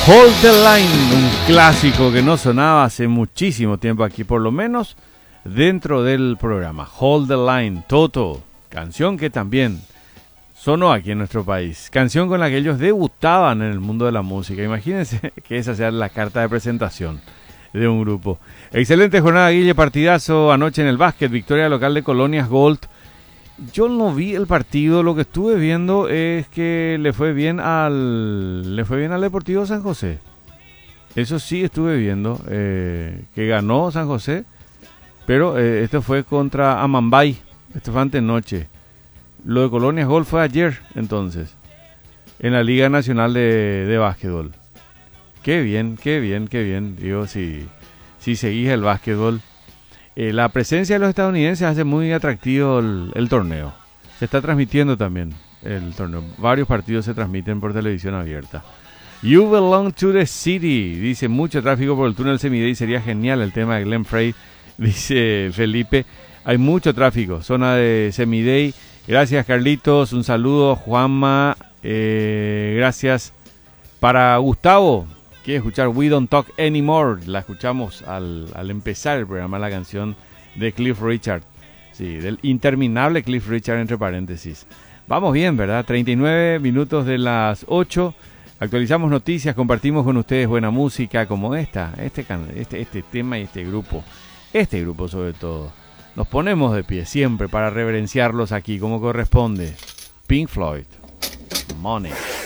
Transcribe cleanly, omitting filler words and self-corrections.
Hold the Line, un clásico que no sonaba hace muchísimo tiempo aquí, por lo menos dentro del programa. Hold the Line, Toto, canción que también sonó aquí en nuestro país, canción con la que ellos debutaban en el mundo de la música. Imagínense que esa sea la carta de presentación de un grupo. Excelente jornada, Guille, partidazo anoche en el básquet, victoria local de Colonias Gold. Yo no vi el partido, lo que estuve viendo es que le fue bien al Deportivo San José. Eso sí estuve viendo, que ganó San José, pero esto fue contra Amambay, esto fue antenoche. Lo de Colonias Gold fue ayer, entonces, en la Liga Nacional de Básquetbol. Qué bien. Digo, si seguís el básquetbol. La presencia de los estadounidenses hace muy atractivo el torneo. Se está transmitiendo también el torneo. Varios partidos se transmiten por televisión abierta. You belong to the city. Dice, mucho tráfico por el túnel Semiday. Sería genial el tema de Glenn Frey. Dice Felipe. Hay mucho tráfico. Zona de Semiday. Gracias, Carlitos. Un saludo, Juanma. Gracias para Gustavo. Quiere escuchar We Don't Talk Anymore. La escuchamos al empezar el programa, la canción de Cliff Richard. Sí, del interminable Cliff Richard, entre paréntesis. Vamos bien, ¿verdad? 39 minutos de las 8. Actualizamos noticias, compartimos con ustedes buena música como esta, este tema y este grupo. Este grupo sobre todo. Nos ponemos de pie siempre para reverenciarlos aquí como corresponde. Pink Floyd, Money.